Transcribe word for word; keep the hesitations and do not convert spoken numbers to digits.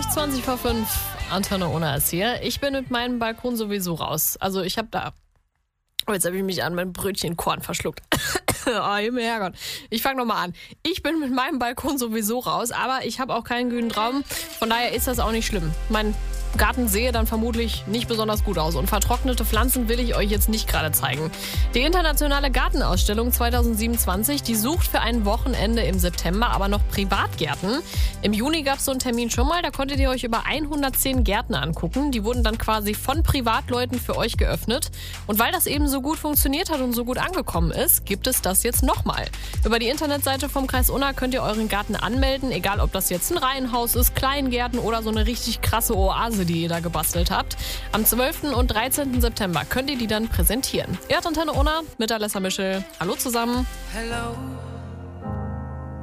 gleich zwanzig vor fünf. Antenne Unna ist hier. Ich bin mit meinem Balkon sowieso raus. Also ich habe da... Oh, jetzt habe ich mich an mein Brötchen Korn verschluckt. Oh, Himmel, Herrgott. Ich fange nochmal an. Ich bin mit meinem Balkon sowieso raus, aber ich habe auch keinen grünen Traum. Von daher ist das auch nicht schlimm. Mein Garten sehe dann vermutlich nicht besonders gut aus. Und vertrocknete Pflanzen will ich euch jetzt nicht gerade zeigen. Die internationale Gartenausstellung zwanzig siebenundzwanzig, die sucht für ein Wochenende im September aber noch Privatgärten. Im Juni gab es so einen Termin schon mal. Da konntet ihr euch über hundertzehn Gärten angucken. Die wurden dann quasi von Privatleuten für euch geöffnet. Und weil das eben so gut funktioniert hat und so gut angekommen ist, gibt es das jetzt nochmal. Über die Internetseite vom Kreis Unna könnt ihr euren Garten anmelden, egal ob das jetzt ein Reihenhaus ist, Kleingärten oder so eine richtig krasse Oase, die ihr da gebastelt habt. Am zwölften und dreizehnten September könnt ihr die dann präsentieren. Ihr hört Antenne Unna mit Alessa Mischel. Hallo zusammen. Hello.